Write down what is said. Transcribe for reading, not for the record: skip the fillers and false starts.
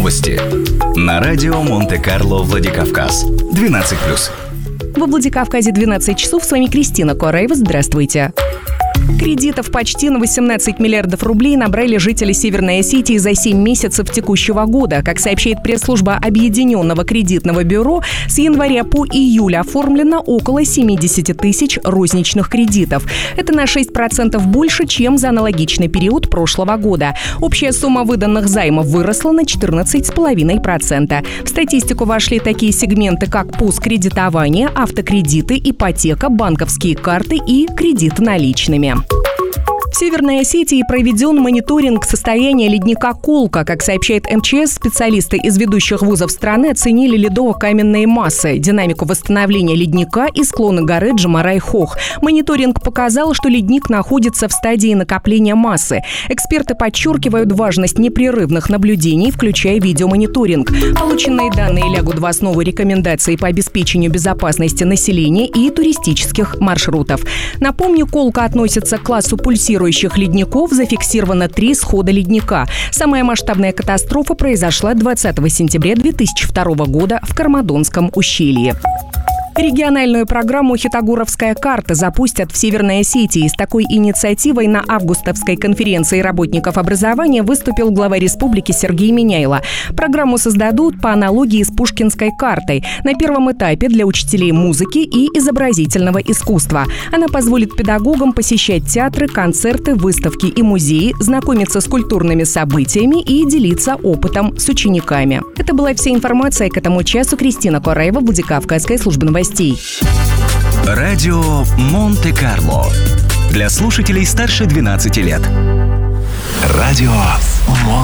Новости. На радио Монте-Карло Владикавказ. 12+. Во Владикавказе 12 часов. С вами Кристина Кораева. Здравствуйте. Кредитов почти на 18 миллиардов рублей набрали жители Северной Осетии за 7 месяцев текущего года. Как сообщает пресс-служба Объединенного кредитного бюро, с января по июль оформлено около 70 тысяч розничных кредитов. Это на 6% больше, чем за аналогичный период прошлого года. Общая сумма выданных займов выросла на 14,5%. В статистику вошли такие сегменты, как пуст-кредитование, автокредиты, ипотека, банковские карты и кредиты наличными. В Северной Осетии проведен мониторинг состояния ледника Колка. Как сообщает МЧС, специалисты из ведущих вузов страны оценили ледово-каменные массы, динамику восстановления ледника и склоны горы Джамарай-Хох. Мониторинг показал, что ледник находится в стадии накопления массы. Эксперты подчеркивают важность непрерывных наблюдений, включая видеомониторинг. Полученные данные лягут в основу рекомендаций по обеспечению безопасности населения и туристических маршрутов. Напомню, Колка относится к классу пульсирующих ледников, зафиксировано 3 схода ледника. Самая масштабная катастрофа произошла 20 сентября 2002 года в Кармадонском ущелье. Региональную программу «Хитагуровская карта» запустят в Северной Осетии. С такой инициативой на августовской конференции работников образования выступил глава республики Сергей Миняйло. Программу создадут по аналогии с Пушкинской картой. На первом этапе для учителей музыки и изобразительного искусства. Она позволит педагогам посещать театры, концерты, выставки и музеи, знакомиться с культурными событиями и делиться опытом с учениками. Это была вся информация к этому часу. Кристина Кораева, Владикавказская служба новостей. Радио Монте-Карло. Для слушателей старше 12 лет. Радио Монте-Карло.